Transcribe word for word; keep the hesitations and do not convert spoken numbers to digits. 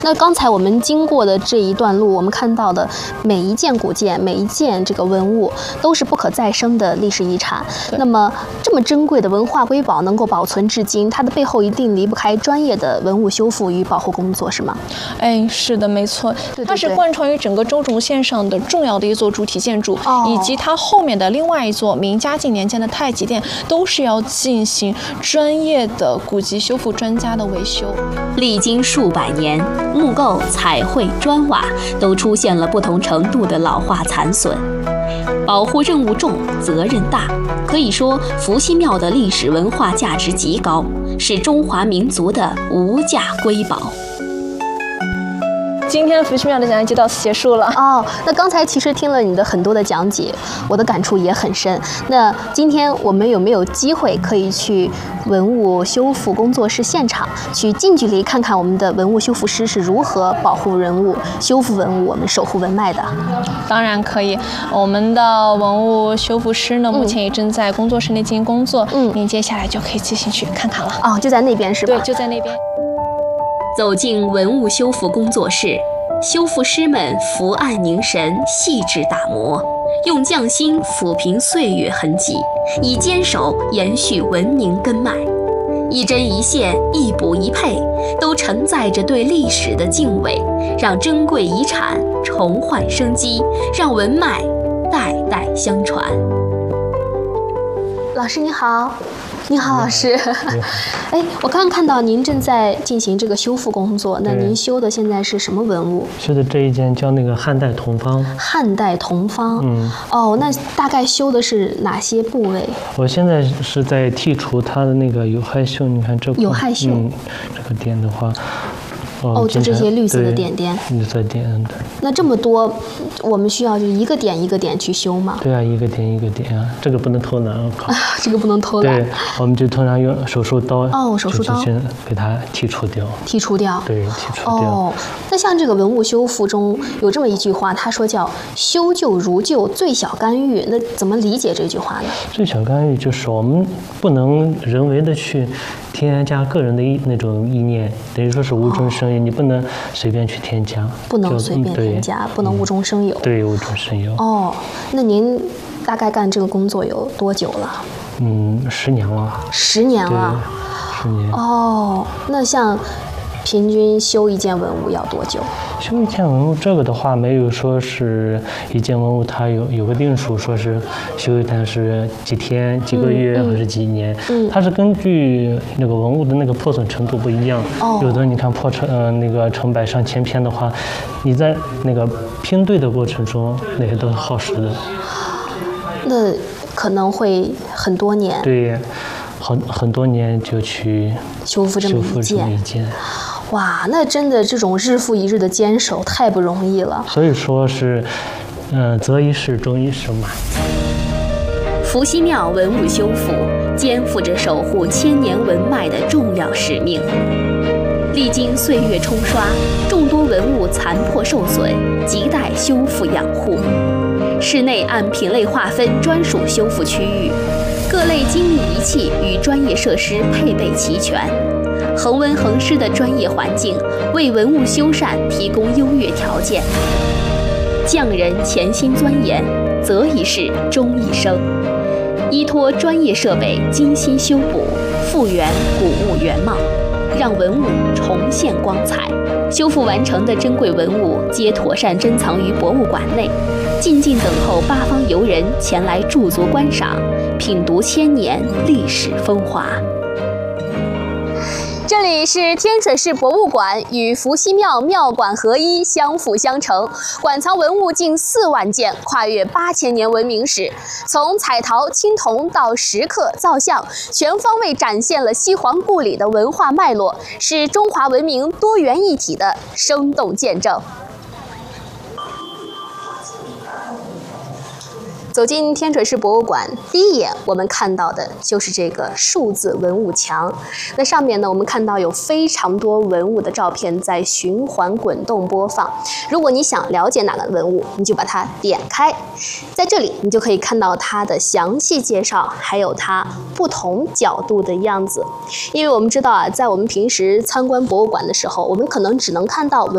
那刚才我们经过的这一段路，我们看到的每一件古件、每一件这个文物，都是不可再生的历史遗产。那么，这么珍贵的文化瑰宝能够保存至今，它的背后一定离不开专业的文物修复与保护工作，是吗？ 哎，是的，没错， 对对对， 它是贯穿于整个中轴线上的重要的一座主体建筑， 哦、 以及它后面的另外一座明嘉靖年间的太极殿，都是要进行专业的古籍修复专家的维修。 历经数百年，木构、彩绘、砖瓦都出现了不同程度的老化残损，保护任务重，责任大。可以说，伏羲庙的历史文化价值极高，是中华民族的无价瑰宝。 今天伏羲庙的讲解就到此结束了。 哦，那刚才其实听了你的很多的讲解，我的感触也很深。那今天我们有没有机会可以去文物修复工作室现场，去近距离看看我们的文物修复师是如何保护文物、修复文物、我们守护文脉的？ 当然可以，我们的文物修复师呢，目前也正在工作室内进行工作。嗯，您接下来就可以自行去看看了。 哦，就在那边是吧？ 对，就在那边。 走进文物修复工作室，修复师们伏案凝神，细致打磨，用匠心抚平岁月痕迹，以坚守延续文明根脉。一针一线，一补一配，都承载着对历史的敬畏，让珍贵遗产重焕生机，让文脉代代相传。 老师你好。你好，老师。哎，我刚刚看到您正在进行这个修复工作，那您修的现在是什么文物？ 修的这一件叫那个汉代铜方。 汉代铜方。嗯。哦，那大概修的是哪些部位？ 我现在是在剔除它的那个有害锈，你看这有害锈。 嗯，这个点的话。 哦，就这些绿色的点点， 绿色点的。 那这么多，我们需要就一个点一个点去修吗？ 对啊，一个点一个点啊，这个不能偷懒啊！靠， 这个不能偷懒。 对，我们就通常用手术刀哦，手术刀先给它剔除掉。 剔除掉。 对，剔除掉。 哦，那像这个文物修复中有这么一句话，他说叫“修旧如旧，最小干预”，那怎么理解这句话呢？ 最小干预就是我们不能人为的去添加个人的意那种意念，等于说是无中生有，你不能随便去添加， 不能随便添加，不能无中生有。 对，无中生有。 哦，那您大概干这个工作有多久了？ 嗯，十年了。 十年了。 十年。 哦，那像平均修一件文物要多久？ 修一件文物，这个的话没有说是一件文物它有有个定数，说是修一它是几天、几个月、嗯、还是几年？嗯，它是根据那个文物的那个破损程度不一样。哦，有的你看破成呃那个成百上千篇的话，你在那个拼对的过程中，那些都是耗时的。 那可能会很多年。 对，很很多年就去修复这么一件。 一件哇，那真的这种日复一日的坚守太不容易了。 所以说是，嗯、呃，择一事终一事嘛。 伏羲庙文物修复肩负着守护千年文脉的重要使命。历经岁月冲刷，众多文物残破受损，亟待修复养护。室内按品类划分专属修复区域，各类精密仪器与专业设施配备齐全。恒温恒湿的专业环境为文物修缮提供优越条件。匠人潜心钻研，择一事终一生，依托专业设备精心修补，复原古物原貌，让文物重现光彩。修复完成的珍贵文物皆妥善珍藏于博物馆内，静静等候八方游人前来驻足观赏，品读千年历史风华。这里是天水市博物馆，与伏羲庙庙馆合一，相辅相成。馆藏文物近四万件，跨越八千年文明史，从彩陶、青铜到石刻、造像，全方位展现了西皇故里的文化脉络，是中华文明多元一体的生动见证。走进天水市博物馆，第一眼我们看到的就是这个数字文物墙。那上面呢，我们看到有非常多文物的照片在循环滚动播放。如果你想了解哪个文物，你就把它点开，在这里你就可以看到它的详细介绍，还有它不同角度的样子。因为我们知道啊，在我们平时参观博物馆的时候，我们可能只能看到文